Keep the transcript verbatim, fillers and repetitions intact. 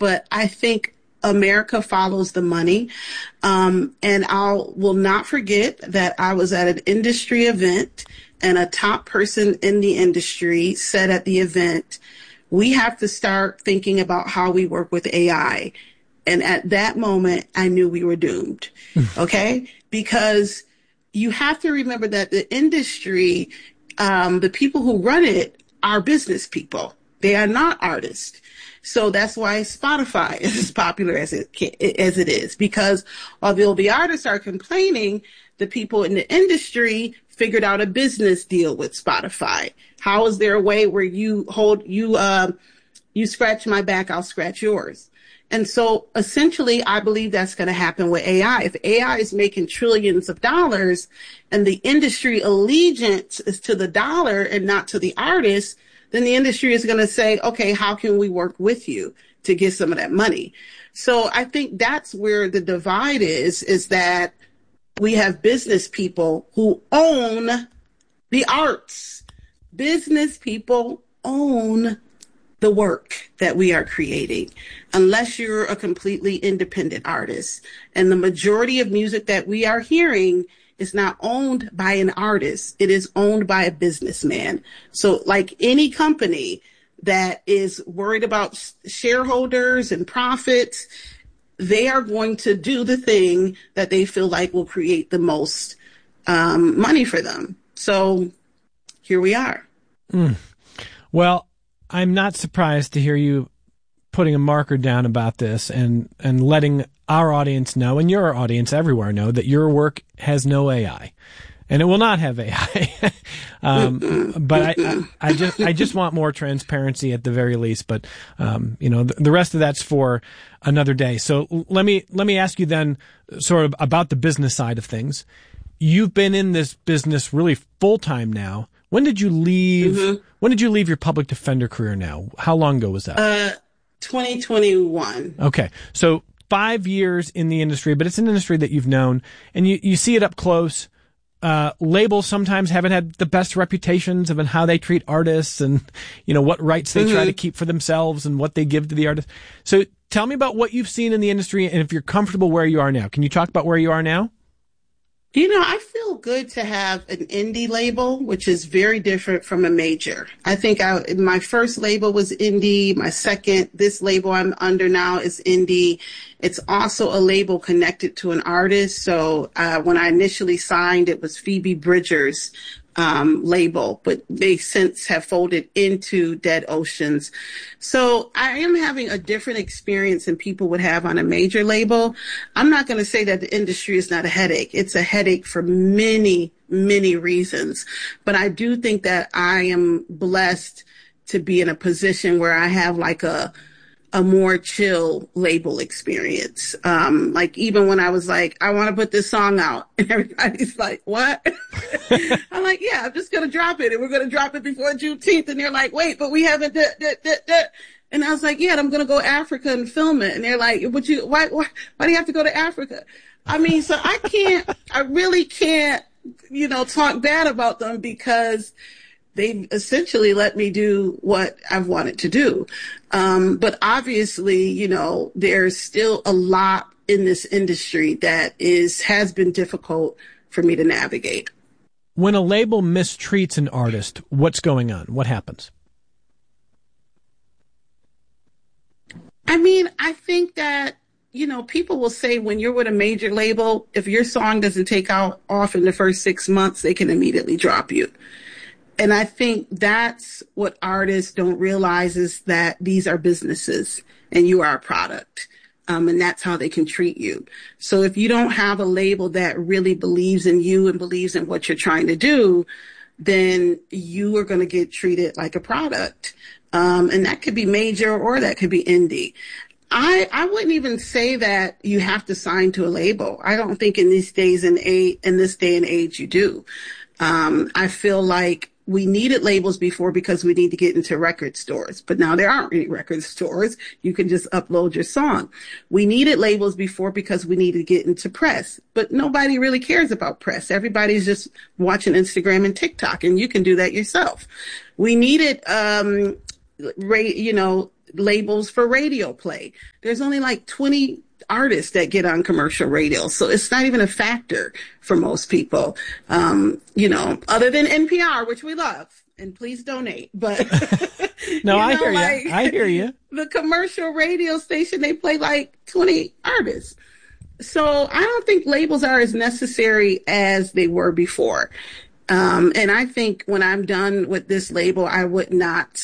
but I think America follows the money. Um, and I will not forget that I was at an industry event and a top person in the industry said at the event, we have to start thinking about how we work with A I. And at that moment, I knew we were doomed. Okay? Because you have to remember that the industry, um, the people who run it are business people. They are not artists. So that's why Spotify is as popular as it can, as it is, because although the artists are complaining, the people in the industry figured out a business deal with Spotify. How is there a way where you hold, you, uh, you scratch my back, I'll scratch yours. And so essentially, I believe that's going to happen with A I. If A I is making trillions of dollars and the industry allegiance is to the dollar and not to the artist, then the industry is going to say, okay, how can we work with you to get some of that money? So I think that's where the divide is, is that we have business people who own the arts. Business people own the work that we are creating, unless you're a completely independent artist. And the majority of music that we are hearing is not owned by an artist. It is owned by a businessman. So like any company that is worried about shareholders and profits, they are going to do the thing that they feel like will create the most um, money for them. So here we are. Mm. Well, I'm not surprised to hear you putting a marker down about this and, and letting our audience know, and your audience everywhere know, that your work has no A I, and it will not have A I. um, but I, I, I just, I just want more transparency at the very least. But um, you know, the, the rest of that's for another day. So let me let me ask you then, sort of about the business side of things. You've been in this business really full time now. When did you leave? Mm-hmm. When did you leave your public defender career? Now, how long ago was that? Uh, twenty twenty-one. Okay, so five years in the industry, but it's an industry that you've known, and you, you see it up close. Uh, labels sometimes haven't had the best reputations of how they treat artists and, you know, what rights they mm-hmm. try to keep for themselves and what they give to the artist. So tell me about what you've seen in the industry, and if you're comfortable where you are now. Can you talk about where you are now? You know, I feel good to have an indie label, which is very different from a major. I think I, my first label was indie. My second, this label I'm under now is indie. It's also a label connected to an artist. So uh, when I initially signed, it was Phoebe Bridgers' um, label, but they since have folded into Dead Oceans. So I am having a different experience than people would have on a major label. I'm not going to say that the industry is not a headache. It's a headache for many, many reasons. But I do think that I am blessed to be in a position where I have like a a more chill label experience. Um, like even when I was like, I want to put this song out, and everybody's like, what? I'm like, yeah, I'm just going to drop it, and we're going to drop it before Juneteenth. And they're like, wait, but we haven't, da, da, da, da. And I was like, yeah, I'm going to go to Africa and film it. And they're like, would you, why, why, why do you have to go to Africa? I mean, so I can't, I really can't, you know, talk bad about them, because they've essentially let me do what I've wanted to do. Um, but obviously, you know, there's still a lot in this industry that is, has been difficult for me to navigate. When a label mistreats an artist, what's going on? What happens? I mean, I think that, you know, people will say when you're with a major label, if your song doesn't take out off in the first six months, they can immediately drop you. And I think that's what artists don't realize, is that these are businesses and you are a product. Um, and that's how they can treat you. So if you don't have a label that really believes in you and believes in what you're trying to do, then you are going to get treated like a product. Um, and that could be major or that could be indie. I, I wouldn't even say that you have to sign to a label. I don't think in these days and age, in this day and age you do. Um, I feel like we needed labels before because we need to get into record stores, but now there aren't any record stores. You can just upload your song. We needed labels before because we needed to get into press, but nobody really cares about press. Everybody's just watching Instagram and TikTok, and you can do that yourself. We needed, um, you know, labels for radio play. There's only like twenty artists that get on commercial radio. So it's not even a factor for most people. Um, you know, other than N P R, which we love. And please donate. But no, you I know, hear like, you. I hear you. The commercial radio station, they play like twenty artists. So I don't think labels are as necessary as they were before. Um, and I think when I'm done with this label, I would not